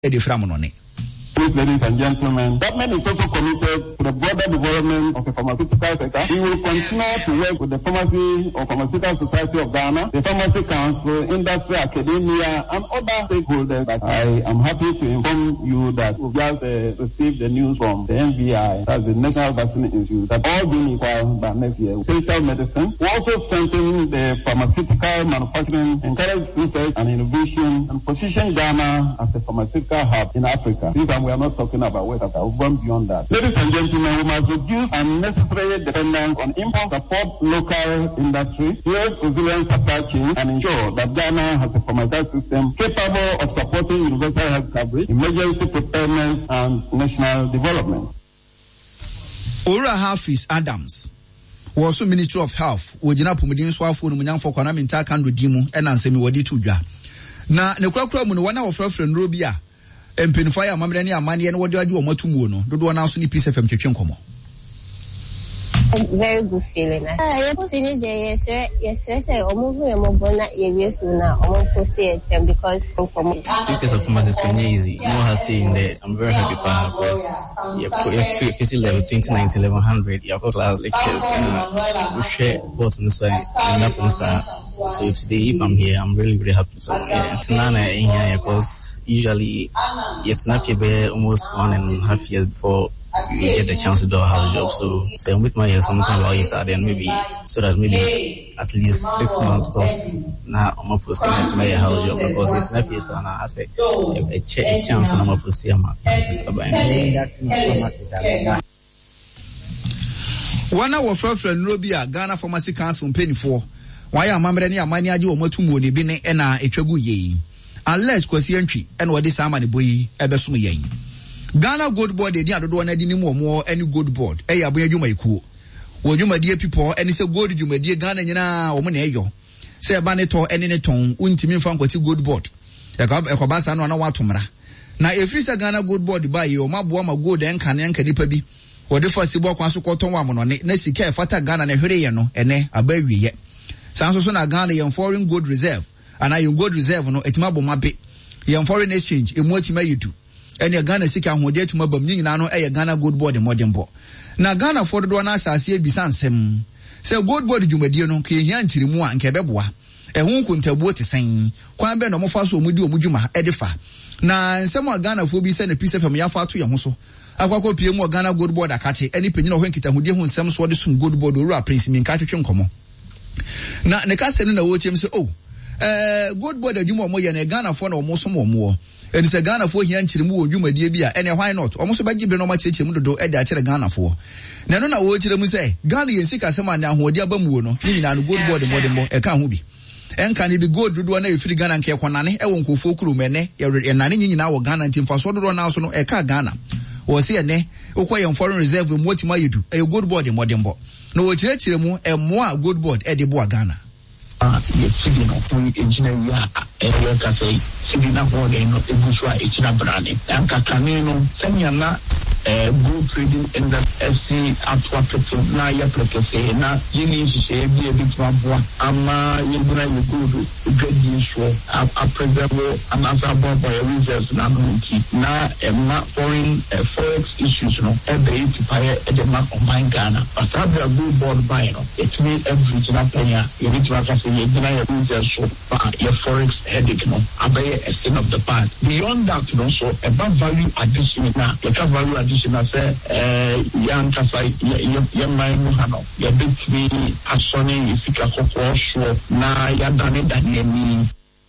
the Framonone. Ladies and gentlemen, government is also committed to the broader development of the pharmaceutical sector. We will continue to work with the Pharmacy or Pharmaceutical Society of Ghana, the Pharmacy Council, industry, academia, and other stakeholders. But I am happy to inform you that we just received the news from the NVI, that's the National Vaccine Institute, that all being equal by next year. Essential medicine. We also strengthen the pharmaceutical manufacturing, encourage research and innovation, and position Ghana as a pharmaceutical hub in Africa. We are not talking about West Africa. We've gone beyond that. Ladies and gentlemen, we must reduce unnecessary dependence on import, support local industry, build resilience supply chain, and ensure that Ghana has a pharmaceutical system capable of supporting universal health coverage, emergency preparedness, and national development. Ora Hafiz Adams was also Minister of Health. Wojina Pumudin Swafo Munyan for Kwanamenta Kando Dimu and Ansemi Wadi Tuja. Na Nekrakra Munuana of Reference Robia. Penfire Mamani Amani and what do I do on Matumono? Do one else in piece of Mchukomo? Very good feeling. Yes, sir. I'm moving a mobile areas now. I'm for say them because from 6 years of commerce is very easy. No has seen that. I'm very happy because you're 50 level 2019 1100. You have class lectures. We share both in this way. So today, if I'm here, I'm really, really happy. So Nana in here because usually it's not almost 1.5 years before you get the chance to do a house job. So I'm with my year sometime while you start then maybe so that maybe at least 6 months plus now I'm up to see to my house job because it's not piece and I say a chance and I'm up to see one hour for Robia, Ghana Pharmacy Council penny for. Why am I many ajo motumo ni bine ena etwagu ye unless kwasi entry and what this amani boy ebesumu ye Ghana Gold Board dey adodo na di ni mo any Gold Board e ya bo adwuma ikuo wo dwuma die people eni se gold dwuma die Ghana nyina wo mo na eyo se eba ne to eni ne ton untimi mfa nkwati Gold Board ekoba sa no na watomra na efri se Ghana Gold Board ba ye o maboa ma gold enka ne enka dipa bi wo de fa sibo kwa so koton wa mo no ne na sika e fata Ghana na hwere ye no ene aba wiye Sanso na Ghana yon foreign gold reserve and yon gold reserve no etima bo mabe yon foreign exchange emu etima yidu ene Ghana sika hode etuma bam nyina no eye Ghana Gold Board modembo na Ghana for do na asase ebisa nsem se Gold Board dwumadie no ke hia nkirimu a nke beboa ehun kuntabuo tesen kwan be no mofa so omudi omudwuma edefa na nsem a Ghana fo bi se na Peace FM ya fa to ye ho so akwakọ pie mu Ghana Gold Board akate eni penyina ho nkita hode ho nsem so de sum Gold Board owura Prince Minka twetwe nkomo na ne ka se no na wo chem se Gold Board adwuma omo ye na Ghana fo na omo so mo eni se Ghana fo hia nkyirimu wo dwumadie bi a ene why not omo so bagibe no ma kyerkyeremu dodo e de a kyere Ghana fo na no na wo kyeremu se Ghana ye sika se ma na ahode abamuo no nyina no Gold Board modembo e ka ho bi enka ne bi gold dodo na efiri Ghana nke konane e won nkofo kurumene ye nane nyina wo Ghana ntimfa so dodo na so no e ka Ghana wo se ene okoye foreign reserve motima yedu e Gold Board modembo no wo kyerkyeremu e mo a Gold Board e de bo Ghana Sidi no point engineer ya ka say Sidi na board no eguswa echina brane anka kanino senya na gold trading in the FC atwa peto na ya protese na yini sise bi ebitwa boa ama yebura yegodo grade so a preserve another board by reserves na monki na ma foreign forex issues no ebe tipaya edema combine Ghana but have a Gold Board buy no it means every na penya yebitwa ka say yebura reserves so your forex headache no abaye a thing of the past beyond that no so about value addition na value additional say yanka sai yamai muhano ya bitwi asoni ifika kokko sho na ya dane daniemi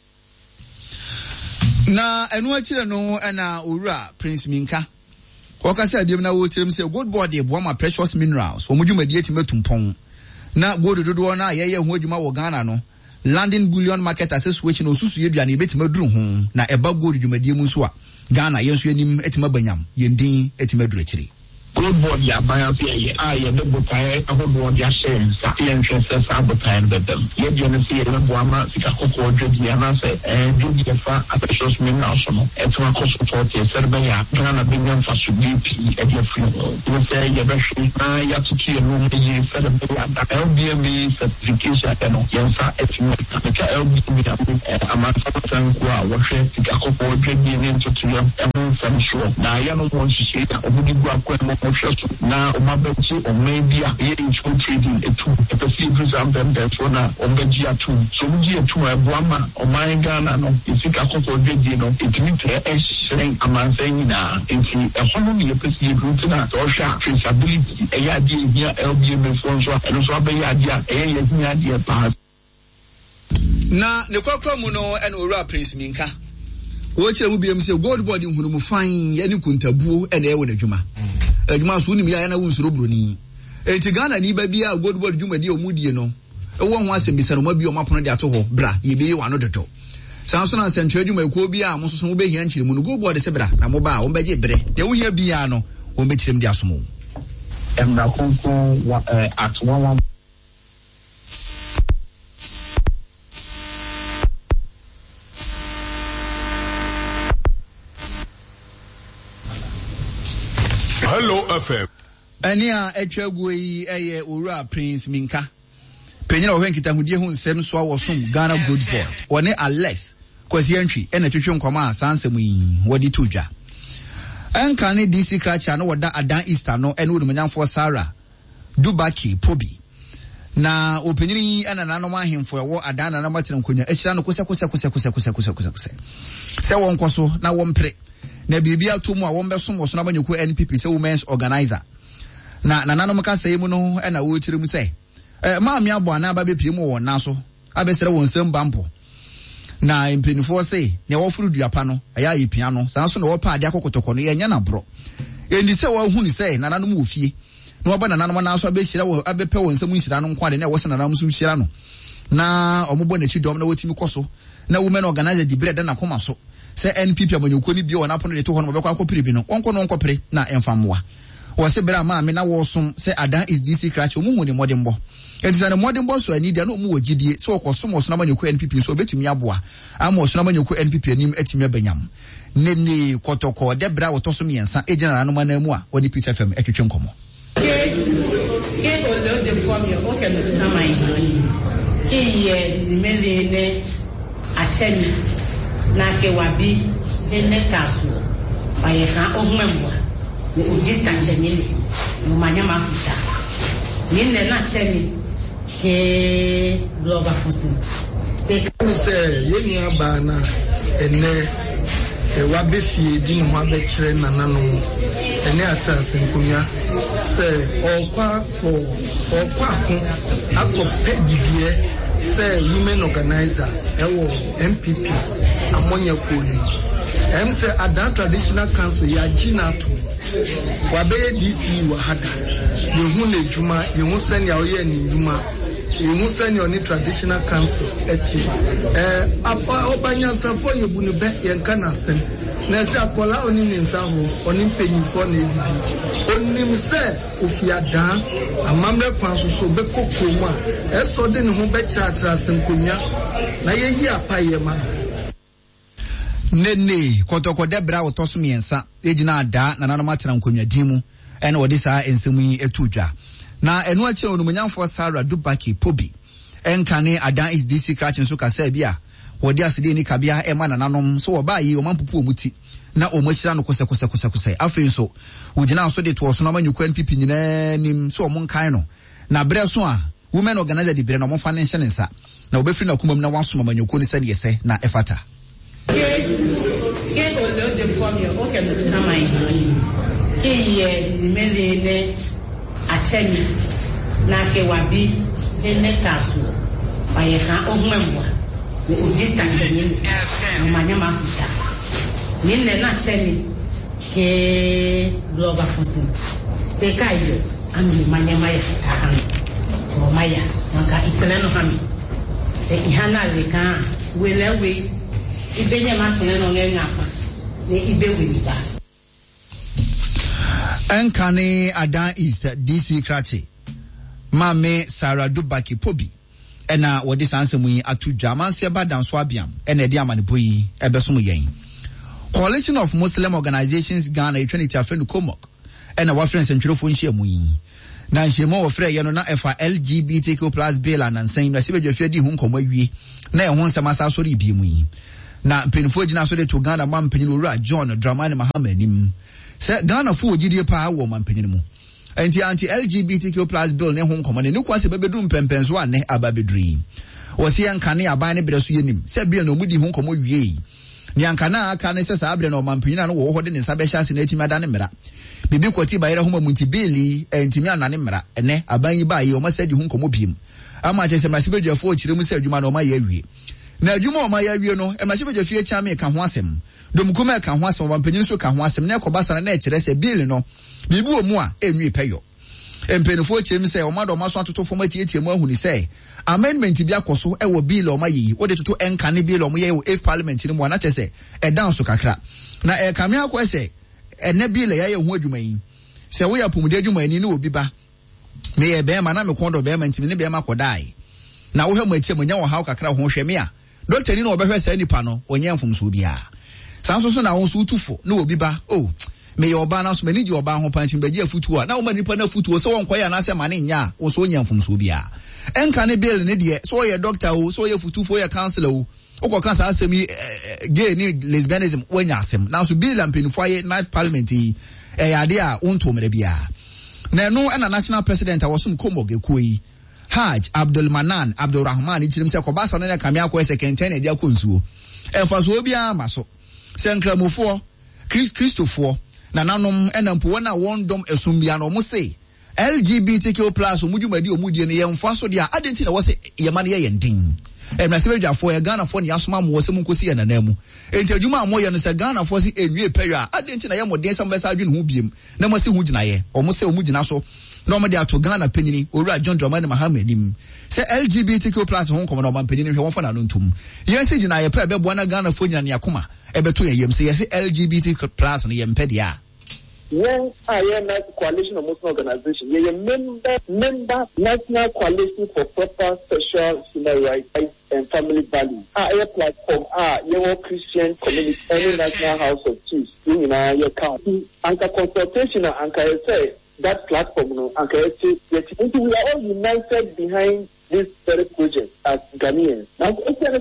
na enu akire no na owura Prince Minka wakasa adiem na wo tirem say Gold Board e boama precious minerals omudwumadi etimetumpon na gold dodo na yeye ho adwuma wo Ghana no London Bullion Market Association osusu ye bia na ebetimeduru ho na eba gold dwumadie mu so a Ghana yenso enim etima banyam yendin etima durekire Good board ya baya fiye a ya da butaye ahodo ya shen sa yan shesa sa butaye bebem ye jene fiye na boama sika koko jodi ya na se jodi ya fa apeshos mi na osono etwa koso tote serbe ya kana binyan fa su BP e dia free no se ya beshi na ya tuki no yi serbe ya da LBM certification eno yan sa etimo ka LBM ya amasa tan kwa wa she sika koko jodi ni tutu ya eno fa sure na ya no won shi ya obudi gwa kwa na umabeti omebia ye inchon trading etu epesi exam them so na ombeji atu so muji etu ebuama omangana no isika kokko dedi no etimi tre eshren amansen na enti ehono ni epesi group na so sha traceability eya di hia LBM sponsor eno so abeya dia eya hia dia pa na ne kokko mu no eno owura Prince Minka wo kire mu biem se gold board hunu mu fan ye ni kuntabuo ena ewo na dwuma adwuma so ni ya na wunsuro broni enti Ghana ni ba bia gold board dwuma di omudie no ewo ho asembisa no ma bi o mapono de ato ho bra ye be wa no dodo sanso na central dwuma ekuo bia mo soso mo be hia nkire mu no gold board se bra na mo ba o be je bre de wo hia bia no o be kirem de asomo emna konko at 11 Hello FM. Ania etwagui eye owura Prince Minka. Penyina wo nkita hudie hu nsem so awosum Ghana Good Board. Wone Alex kwasi antwi ena twetwe nkoma asansem yi wodi todwa. Enka ne DC Kracha no woda Adan Easter no ene wodumanyamfo Sarah Dubaki Pobi. Na openyini ena nanom ahemfo ewo Adan na matena nkonya ehira no kosa. Se won koso na won pre. Na bibia tomu a wombesom wo so na banyeku NPP se women's organizer na nanom ka sai mu no na wo kyerem se maami abo ana ba bepie mu wo na so abesere won sem bampo na impenifo se ne wo furu duapa no aya yipia no san so na wo pa ade akokotoko no ye nya na bro endi se wo hu ni se nanom wo fie na wo ba nanom na so abehyira wo abepe won sem nhira no nkwade na wo se nanom so nhira no na omobo na chi dom na wotimi koso na women organizer di bread na koma so se NPP amanyoko ni bi wona pono de to hono beko akopire bi no onko no nkopire na emfamoa wo se bra ma me na wo som se Adan is DC Crash omuhu ni modembo enti na modembo so ani dia no mu wogidie se okosom so na manyoko NPP so betumi aboa ama so na manyoko NPP anim atimi abanyam nene kotoko de bra wo to so miensa ejina no ma na mu a woni Peace FM etwetwe nkomo ke o lo de form yo o ke no sama yi ke ni mele ne achemi na ke wabi ene kaso baye kan ohumemwa ni uji tanjemini no manyama futa ni ne na chemi ke blogger fosin se yeni abana ene wabi fi di no abekire nanano ene atase nkunya se okwa akon akopɛ didie say women organizer ewo MPP amonya koli say Adan traditional council ya jinato wabe DC wa hada yehu ne juma yehu sanya oye ni juma yehu sanya oni traditional council eti apa obanya safo yebu ne be yenka na sen na se akola oni ne nsaho oni penyifo na edidi onim se ofiada amamre kwanso so be kokoma eso de ne ho be chatra senkonya na yeyi apaye ma nene kotoko debra otoso miensa ejina ada na nanom atena nkonwa dimu ene wodi saa ensemu yi etudwa na enu achi onumanyamfo Sarah Dubaki Pobi enkane Adan is DC Crash nso kasa bia wodi asede ni kabia ema na nanom so wo ba yi o mampupu omuti na o machira no kose afi nso ugina so de to so na manyuko NPP nyina nim so o monkan no na bre so a women organizer di bre no monfa ne nsa na obefri na kumam na wansoma manyuko ni sane yese na efata ke o lo de form yo o ke no sama yi ke ye ni mele ne achemi na ke wabi ene kaso baye kan ohumemwa ni uji tanjemini no manyama futa ni ne na achemi ke blogger fosin steka iyo anu manyama ya futa o maya nka ipleno hami se ihana leka welewe ibenya makene no ngengapa ne ibewe ba Enkane Adan East DC Krache Mame Sarah Dubaki Pobi ena wodi sansemu yi atu dwamanse ba danso abiam ena edi amaneboyi ebesom yen Coalition of Muslim Organizations Ghana Eternity Afenu Komok ena wa friends ntwerefo nhyiamu yi na nhyiamu wo frɛ ye no na efa LGBTQ+ bill anansan na sibedwafie di hu nkomo awie na ehon nsɛm asasori bi mu yi na mpenifo gina so de to Ghana ma mpenyin owura John Dramani Mahama nim sɛ Ghana fo ogidie pa wo ma mpenyin mu anti LGBTQ+ bill ne ho nkomo ne kwase bebedu mpempenso ane ababedri wose yankane aban ne breso yenim sɛ bill no mudi ho nkomo wie ni yankana aka ne sɛ saa bre no mampanyina no wo ho de ne nsa be hya se na etimi ada ne mera bibi kwati ba yere ho mamunti bill antimi anane mera ene aban yi ba yi o ma sɛ di ho nkomo biem ama kyese ma sibedwafo o kyire mu sɛ adwuma no ma ye awie na adwuma o ma ye awie no e ma sibedwafie tia me ka ho asɛm domkuma ka ho asɛm mampanyina so ka ho asɛm na ekɔbasa na e kyerɛ sɛ bill no bibi o mu a enwi peyo empenifo kyerem sɛ ɔmado ɔmaso atoto fom atietie mu ahuni sɛ amendment bi akoso e wo bill ɔmayi wo de toto enkane bill ɔmo ye wo if parliament ni mu na kyerɛ sɛ ɛdan so kakra na kame akɔ sɛ ene bill ya ye ho adwuma yi sɛ wo ya pomudi adwuma ni ne obi ba me ye be ma na me kondo be ma ntimi ne be ma kodai na wo hemu atie munya wo haw kakra ho hwɛ me a doctor ni na obɛhwɛ sɛ nipa no onye mfomso bia sanso so na wo so utufo na obi ba me ye oba na so mani di oba ho panchim bagie afutu a na wo manipa na afutu so won kwaya na se mane nya wo so nya mfomso bia enka ne bill ne de so ye doctor o so ye futu fo ye counselor o okọ sa asemi gay ni lesbianism wanya asem na so bill ampenfo aye na parliament yi yade a wonto mere bia na no na national president awosum Komog Ekuyi Haj Abdul Manan Abdurrahman ichirim se ko basa na kamia ko se kenten e dia konsuo fa so bia maso se nkramofo Christopher na nanom enampo wona wondom esumbia no mo se LGBTQ+ omudwumadi omudie ne yemfa so dia adenti na wo se yema ne ye ndin na sebedwafo ye Ghana fo ne asoma mo se munkosi ye nanamu enti adwuma amoye no se Ghana fo se enwie pewa adenti na ye moden sam besa adwene ho biem na mo se hu gina ye omo se omugina so na omo de ato Ghana panyini owura John Dramani Mahama nim se LGBTQ+ ho nkomo na omo panyini hwe won fa na no ntum ye se gina ye pe bebo na Ghana fo nyina ne akoma ebeto ye yem se ye se LGBTQ+ ne yem pedia when INS Coalition of Muslim Organizations, we are member National Coalition for Proper Sexual Human Rights and Family Values. Our platform your Christian community, any National House of Chiefs, you know, your county. Anchor consultation, Anchor say that platform, no, Anchor say we are all united behind this very project as Ghanaians. Now,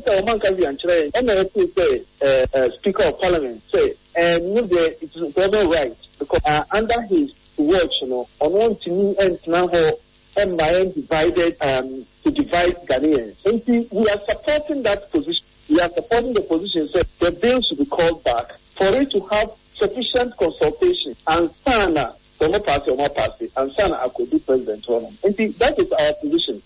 Speaker of Parliament say, it is very right. Because under his watch, you know, on one team and now MIN divided to divide Ghanaians. And see, we are supporting that position. We are supporting the position that the bill should be called back for it to have sufficient consultation and sana from a party, and sana I could be president. And see, that is our position.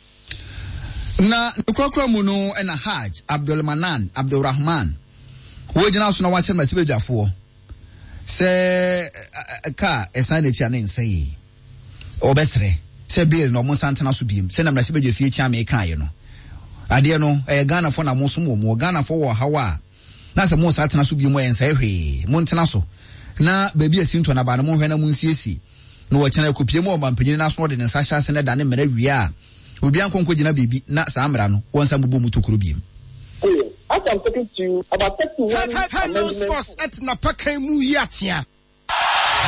Na nukokro munu ena Haj Abdul Manan Abdurrahman wo jina so na wa se masibejafo se ka esane tia ne nsei obesre se bill no mo santana so biem se na mrasibeje fie tia me kan ye no ade no Ghana fo na mo so mo Ghana fo wo hawa na se mo santana so biem en sai hwe mo ntena so na baby asinto na ba na mo hwe na mo nsiesi no wo chena kopie mo mampanyin na so de ne nsa hya se na da ne mera wie a obi ankonko gina bibi na saa mra no wonsa bubu mutokuru biem. As I'm talking to you about 31 amendments. Sports at Napakai Muyatia.